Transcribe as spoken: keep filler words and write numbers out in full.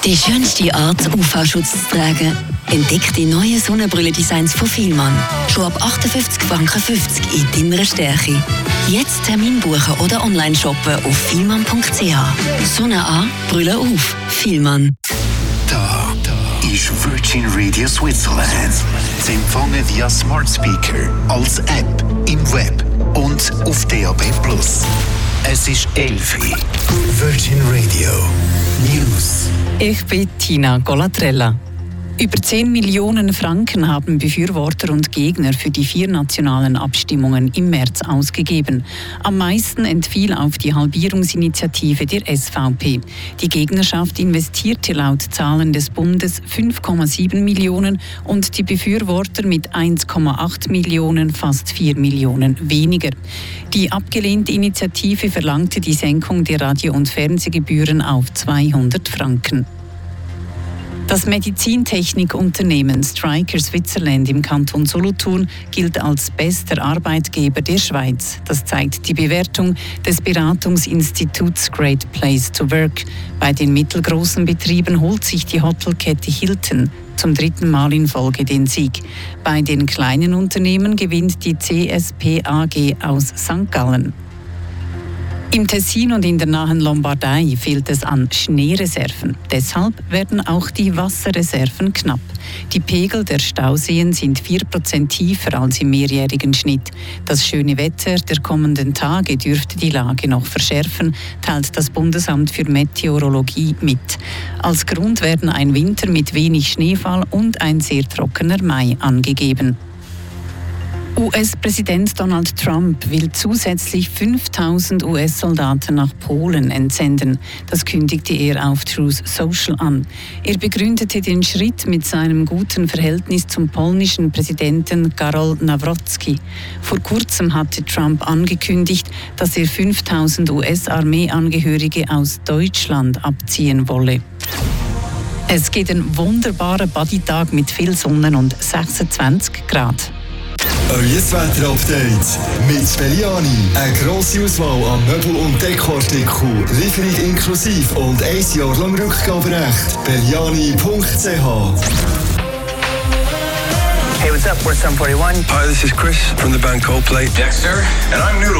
Die schönste Art, U V-Schutz zu tragen, entdeckt die neuen Sonnenbrille-Designs von Fielmann. Schon ab achtundfünfzig Franken fünfzig in deiner Stärke. Jetzt Termin buchen oder online shoppen auf fielmann punkt c h. Sonne an, Brille auf. Fielmann. Da, da ist Virgin Radio Switzerland. Sie empfangen via Smart Speaker, als App, im Web und auf D A B plus. Es ist elf Uhr. Virgin Radio News. Ich bin Tina Golatrella. Über zehn Millionen Franken haben Befürworter und Gegner für die vier nationalen Abstimmungen im März ausgegeben. Am meisten entfiel auf die Halbierungsinitiative der S V P. Die Gegnerschaft investierte laut Zahlen des Bundes fünf Komma sieben Millionen und die Befürworter mit eins Komma acht Millionen fast vier Millionen weniger. Die abgelehnte Initiative verlangte die Senkung der Radio- und Fernsehgebühren auf zweihundert Franken. Das Medizintechnikunternehmen Stryker Switzerland im Kanton Solothurn gilt als bester Arbeitgeber der Schweiz. Das zeigt die Bewertung des Beratungsinstituts Great Place to Work. Bei den mittelgroßen Betrieben holt sich die Hotelkette Hilton zum dritten Mal in Folge den Sieg. Bei den kleinen Unternehmen gewinnt die C S P A G aus Sankt Gallen. Im Tessin und in der nahen Lombardei fehlt es an Schneereserven. Deshalb werden auch die Wasserreserven knapp. Die Pegel der Stauseen sind vier Prozent tiefer als im mehrjährigen Schnitt. Das schöne Wetter der kommenden Tage dürfte die Lage noch verschärfen, teilt das Bundesamt für Meteorologie mit. Als Grund werden ein Winter mit wenig Schneefall und ein sehr trockener Mai angegeben. U S-Präsident Donald Trump will zusätzlich fünftausend U S-Soldaten nach Polen entsenden. Das kündigte er auf Truth Social an. Er begründete den Schritt mit seinem guten Verhältnis zum polnischen Präsidenten Karol Nawrocki. Vor kurzem hatte Trump angekündigt, dass er fünftausend U S-Armeeangehörige aus Deutschland abziehen wolle. Es geht ein wunderbarer Bodytag mit viel Sonne und sechsundzwanzig Grad. Euer Wetter-Update mit Belliani. Eine grosse Auswahl an Möbel- und Dekoartikeln, Lieferung inklusive und ein Jahr lang Rückgaberecht. Belliani punkt c h. Hey, what's up? We're Sum forty-one. Hi, this is Chris from the band Coldplay. Dexter, and I'm Noodle.